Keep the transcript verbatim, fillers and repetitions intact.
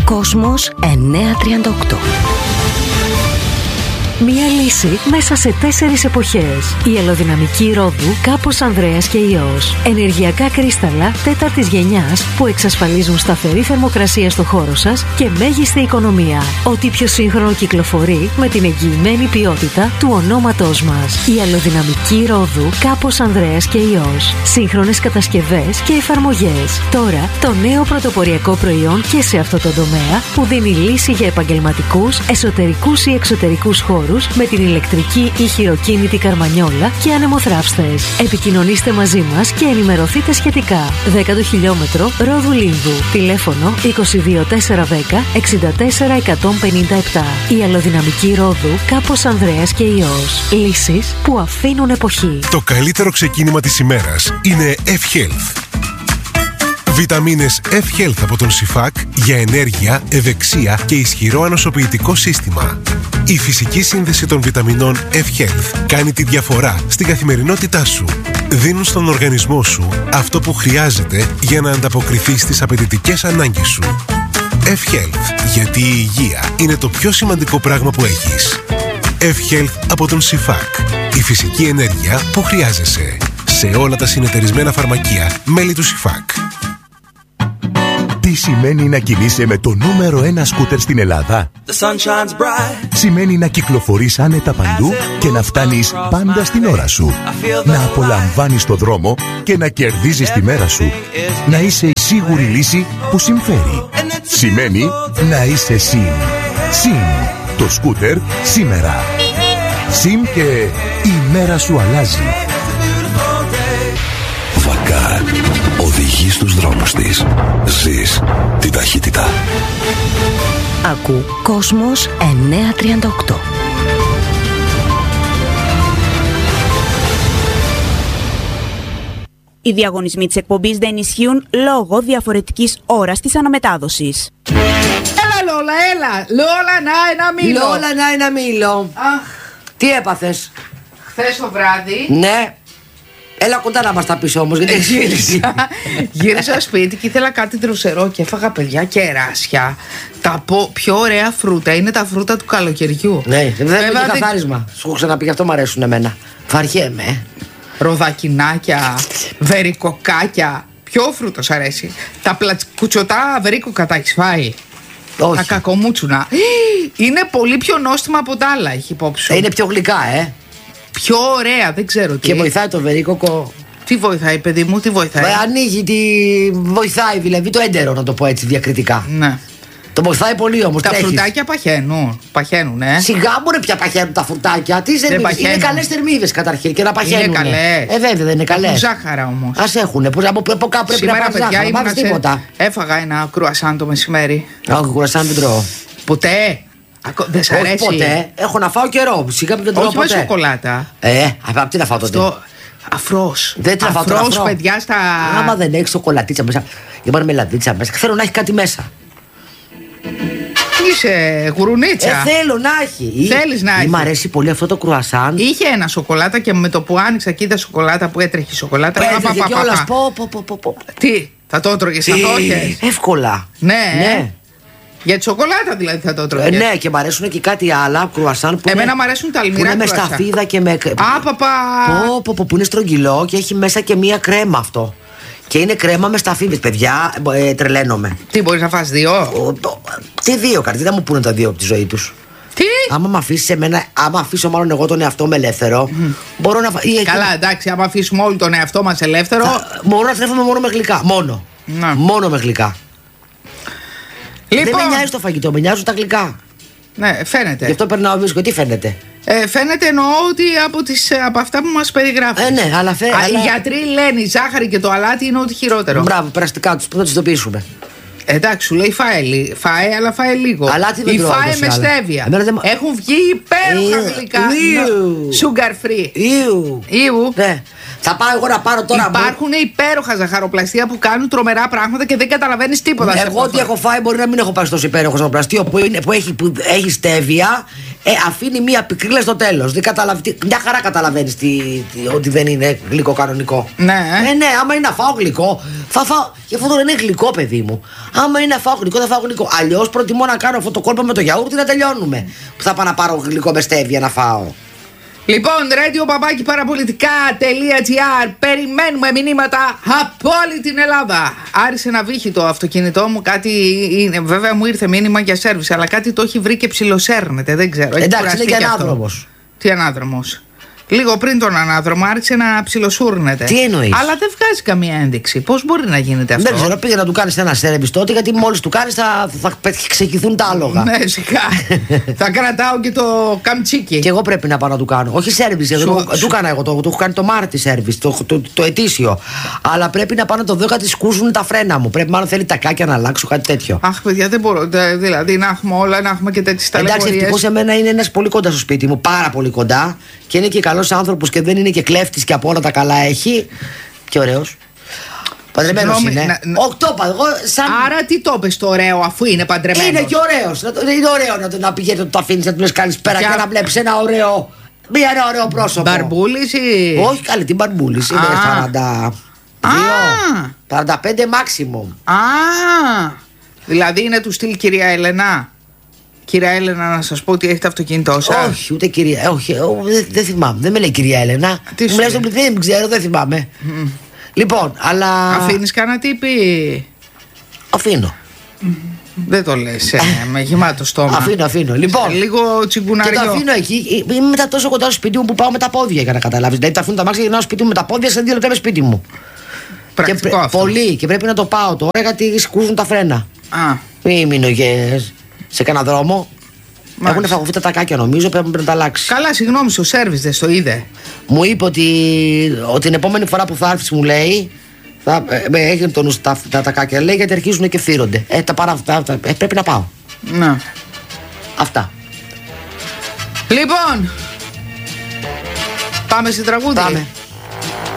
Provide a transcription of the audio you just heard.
Κόσμος εννιακόσια τριάντα οκτώ. Μία λύση μέσα σε τέσσερις εποχές. Η αλλοδυναμική ρόδου Κάπος Ανδρέας και Υιός. Ενεργειακά κρίσταλα τέταρτης γενιάς που εξασφαλίζουν σταθερή θερμοκρασία στο χώρο σας και μέγιστη οικονομία. Ό,τι πιο σύγχρονο κυκλοφορεί με την εγγυημένη ποιότητα του ονόματός μας. Η αλλοδυναμική ρόδου Κάπος Ανδρέας και Υιός. Σύγχρονες κατασκευές και εφαρμογές. Τώρα το νέο πρωτοποριακό προϊόν και σε αυτό το τομέα που δίνει λύση για επαγγελματικούς, εσωτερικούς ή εξωτερικούς χώρους με την ηλεκτρική ή χειροκίνητη καρμανιόλα και ανεμοθράυστες. Επικοινωνήστε μαζί μας και ενημερωθείτε σχετικά. δέκατο χιλιόμετρο Ρόδου Λίνδου. Τηλέφωνο είκοσι δύο τετρακόσια δέκα εξήντα τέσσερα εκατόν πενήντα επτά. Η αλλοδυναμική ρόδου Κάπος Ανδρέας και Υιός. Λύσεις που αφήνουν εποχή. Το καλύτερο ξεκίνημα της ημέρας είναι F-Health. Βιταμίνες F-Health από τον Σιφάκ για ενέργεια, ευεξία και ισχυρό ανοσοποιητικό σύστημα. Η φυσική σύνδεση των βιταμινών F-Health κάνει τη διαφορά στην καθημερινότητά σου. Δίνουν στον οργανισμό σου αυτό που χρειάζεται για να ανταποκριθεί στις απαιτητικές ανάγκες σου. F-Health, γιατί η υγεία είναι το πιο σημαντικό πράγμα που έχεις. F-Health από τον Σιφάκ. Η φυσική ενέργεια που χρειάζεσαι. Σε όλα τα συνεταιρισμένα φαρμακεία μέλη του Σιφάκ. Τι σημαίνει να κινείσαι με το νούμερο ένα σκούτερ στην Ελλάδα? Σημαίνει να κυκλοφορείς άνετα παντού και να φτάνεις πάντα στην ώρα σου. Να απολαμβάνεις το δρόμο και να κερδίζεις τη μέρα σου. Να είσαι η σίγουρη λύση που συμφέρει. Σημαίνει να είσαι ΣΥΜ. ΣΥΜ. Το σκούτερ σήμερα. ΣΥΜ και η μέρα σου αλλάζει. Βακάρ. Οδηγεί στους δρόμους της. Ζεις τη ταχύτητα. Ακού Κόσμος εννιακόσια τριάντα οκτώ. Οι διαγωνισμοί της εκπομπής δεν ισχύουν λόγω διαφορετικής ώρας της αναμετάδοσης. Έλα Λόλα, έλα. Λόλα, να ένα μήλο. Λόλα, να ένα μήλο. Αχ. Τι έπαθες? Χθες το βράδυ. Ναι. Έλα κοντά να μας τα πεις όμως, γιατί γύρισα. Γύρισα σπίτι και ήθελα κάτι δροσερό και έφαγα, παιδιά, κεράσια. Τα πο... πιο ωραία φρούτα είναι τα φρούτα του καλοκαιριού. Ναι, δεν είναι δι... καθάρισμα. Σου έχω ξαναπεί, γι' αυτό μου αρέσουν εμένα. Βαριέμαι. Ροδακινάκια, βερικοκάκια. Ποιο φρούτο σ' αρέσει? Τα πλατσικουτσοτά βερίκοκα τα έχεις φάει? Όχι. Τα κακομούτσουνα. Είναι πολύ πιο νόστιμα από τα άλλα, έχει υπόψη σου. Είναι πιο γλυκά, ε. Πιο ωραία, δεν ξέρω τι. Και βοηθάει το βερίκοκο. Τι βοηθάει, παιδί μου, τι βοηθάει? Μα ανοίγει τη. Βοηθάει δηλαδή το έντερο, να το πω έτσι διακριτικά. Ναι. Το βοηθάει πολύ όμως. Τα τρέχεις. φρουτάκια παχαίνουν. Παχαίνουν, ε. Σιγά μπορεί πια παχαίνουν τα φρουτάκια. Τι θερμίδες. Είναι καλές θερμίδες καταρχήν και να παχαίνουν. Είναι καλές. Ε, βέβαια δεν είναι καλές. Έχουν ζάχαρα όμως. Ας έχουνε. Πώς, από, από κάπου πρέπει σήμερα, να πάρεις ζάχαρα. ήμουν σε... τίποτα. Έφαγα ένα κρουασάν το μεσημέρι. Όχι, κρουασάν δεν τρώω. Ποτέ. Δεν σ' αρέσει? Όχι ποτέ. Έχω να φάω καιρό. Σιγά που δεν τρώω όχι ποτέ. με σοκολάτα. Ε, απ' τι να φάω τότε? Στο... Αφρός. Δεν τραβάω τώρα. Αφρός, παιδιά, στα. Άμα δεν έχει σοκολατίτσα μέσα, ή μαρμελαδίτσα μέσα, θέλω να έχει κάτι μέσα. Είσαι γουρουνίτσα. Ε, θέλω να έχει. Θέλεις να έχει. Μ' αρέσει πολύ αυτό το κρουασάν. Είχε ένα σοκολάτα και με το που άνοιξα και είδα σοκολάτα που έτρεχε η σοκολάτα. Έτρεχε κιόλας. Πω, πω, πω, πω, πω. Τι, θα το έτρωγες, θα το έχεις? Εύκολα. Ναι, ναι. Για τη σοκολάτα δηλαδή θα το έτρωγες? Ε, ναι, και μ' αρέσουν και κάτι άλλα κρουασάν που. Εμένα είναι, μ' αρέσουν τα αλμυρά που είναι με κρουασάν. σταφίδα και με. Α, παπα. Πω, πω, πω, που είναι στρογγυλό και έχει μέσα και μία κρέμα αυτό. Και είναι κρέμα με σταφίδες, παιδιά. Ε, τρελαίνομαι. Τι, μπορείς να φας δύο? Ο, το, τι δύο, κάτι, δεν μου πούνε τα δύο από τη ζωή τους. Τι? Άμα με αφήσει εμένα, άμα αφήσω μάλλον εγώ τον εαυτό με ελεύθερο, mm. μπορώ να. Ή, καλά, εντάξει, άμα αφήσουμε όλοι τον εαυτό μας ελεύθερο. Θα, μπορώ να τρέφομαι μόνο με γλυκά. Μόνο. Να. Μόνο με γλυκά. Λοιπόν. Δεν με νοιάζει το φαγητό, με νοιάζουν τα γλυκά. Ναι, φαίνεται. Γι' αυτό περνάω βίσκο, τι φαίνεται? Ε, φαίνεται, εννοώ ότι από, τις, από αυτά που μας περιγράφουν. Ε, ναι, αλλά φαίνεται. Αλλά... Οι γιατροί λένε η ζάχαρη και το αλάτι είναι ό,τι χειρότερο. Μπράβο, περαστικά τους, που θα τους τοπίσουμε. Εντάξει, σου λέει φάε, φάε, αλλά φάε λίγο. Αλάτι δεν ή τρώω, φάε με στέβια. Δεν... Έχουν βγει υπέροχα γλυκά. Sugar free. Ιου. Ιου. Ναι. Θα πάω εγώ να πάρω τώρα. Υπάρχουν υπέροχα ζαχαροπλαστεία που κάνουν τρομερά πράγματα και δεν καταλαβαίνεις τίποτα. Εγώ ό,τι έχω φάει μπορεί να μην έχω πάει στο υπέροχο ζαχαροπλαστείο που, είναι, που, έχει, που έχει στέβια, Ε, αφήνει μία πικρίλα στο τέλος. Μια χαρά καταλαβαίνεις τι, τι, ότι δεν είναι γλυκό κανονικό. Ναι. Ε, ναι, άμα είναι να φάω γλυκό, θα φάω. Γι' αυτό δεν είναι γλυκό, παιδί μου. Άμα είναι να φάω γλυκό, θα φάω γλυκό. Αλλιώς προτιμώ να κάνω αυτό το κόλπο με το γιαούρτι να τελειώνουμε. Που θα πάω να πάρω γλυκό με στέβια να φάω. Λοιπόν, radio παπάκι παραπολιτικά.gr. Περιμένουμε μηνύματα από όλη την Ελλάδα. Άρχισε να βύχει το αυτοκίνητό μου. Κάτι είναι, βέβαια μου ήρθε μήνυμα για σέρβις, αλλά κάτι το έχει βρει και ψιλοσέρνεται. Δεν ξέρω. Εντάξει, είναι και ανάδρομος. Τι ανάδρομος? Λίγο πριν τον ανάδρομο άρχισε να ψιλοσούρνεται. Τι εννοείς? Αλλά δεν βγάζει καμία ένδειξη. Πώς μπορεί να γίνεται αυτό? Δεν ξέρω, πήγε να του κάνεις ένα σέρβις τότε, γιατί μόλις του κάνεις θα, θα, θα ξεκινηθούν τα άλογα. Ναι, σιγά. Θα κρατάω και το καμτσίκι. Και εγώ πρέπει να πάω να του κάνω. Όχι σέρβις, εγώ του έκανα εγώ. Το, το έχω κάνει το Μάρτι σέρβις, το, το, το, το ετήσιο. Αλλά πρέπει να πάω να το δω γιατί σκούζουν τα φρένα μου. Πρέπει μάλλον θέλει τακάκια να αλλάξω, κάτι τέτοιο. Αχ, παιδιά, δεν μπορώ. Δηλαδή να έχουμε όλα, να έχουμε και τέτοιες ταλαιπωρίες. Εντάξει, ευτυχώς εμένα είναι ένας πολύ κοντά στο σπίτι μου, πάρα πολύ κοντά. Και είναι και καλός άνθρωπος και δεν είναι και κλέφτης και από όλα τα καλά έχει. Και ωραίος. Παντρεμένος είναι. Να, να... Οκτώ, εγώ σαν... Άρα τι το πες το ωραίο, αφού είναι παντρεμένος? Είναι και ωραίος. Είναι ωραίο να, το, να πηγαίνει, να το αφήνεις, να του λες καλησπέρα και, και να βλέπεις ένα ωραίο. Μία ένα ωραίο πρόσωπο. Μπαρμπούλης ή... Όχι, καλή την μπαρμπούλης. Είναι σαράντα δύο. σαράντα πέντε maximum. Α, δηλαδή είναι του στυλ κυρία Έλενα. Κυρία Έλενα, να σας πω ότι έχετε αυτοκίνητό σας? Όχι, ούτε κυρία. Όχι, δεν δε θυμάμαι. Δεν με λέει κυρία Έλενα. Τι μου λέει στο πληθύνει, δεν ξέρω, δεν θυμάμαι. Mm. Λοιπόν, αλλά. Αφήνεις κανένα τύπη? Αφήνω. Mm. Δεν το λες ε, με γεμάτο στόμα. Αφήνω, αφήνω. Λοιπόν, λίγο τσιγκουναριό. Και το αφήνω εκεί. Είμαι μετά τόσο κοντά στο σπίτι μου που πάω με τα πόδια για να καταλάβεις. Δηλαδή, τα αφήνω τα μάξια και γυρνάω στο σπίτι μου με τα πόδια σε δύο λεπτά με σπίτι μου. Πρακτικό και, αυτό. Πολύ. Και πρέπει να το πάω τώρα γιατί σκούζουν τα φρένα. Α. Μην μείνω σε κανένα δρόμο. Έχουν φαγωθεί τα τακάκια, νομίζω, πρέπει να τα αλλάξει. Καλά, συγγνώμη, στο σέρβις δεν στο είδε? Μου είπε ότι, ότι την επόμενη φορά που θα έρθει, μου λέει, θα ε, έχει το νου τα, τα τακάκια, λέει, γιατί αρχίζουν και φύρονται. Ε, τα παρά, τα, τα, ε, πρέπει να πάω. Να. Αυτά. Λοιπόν, πάμε σε τραγούδι. Πάμε.